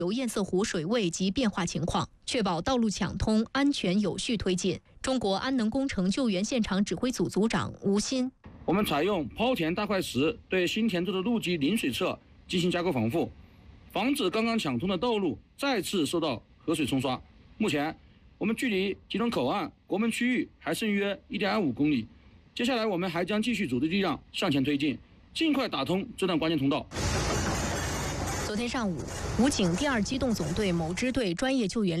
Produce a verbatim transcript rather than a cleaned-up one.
由堰塞湖水位及变化情况，确保道路抢通、安全有序推进。中国安能工程救援现场指挥组组长吴鑫： 我们采用抛填大块石对新填筑的路基临水侧进行加固防护，防止刚刚抢通的道路再次受到河水冲刷。目前，我们距离吉隆口岸国门区域还剩约 一点二五公里。接下来，我们还将继续组织力量向前推进，尽快打通这段关键通道。 昨天上午，武警第二机动总队某支队专业救援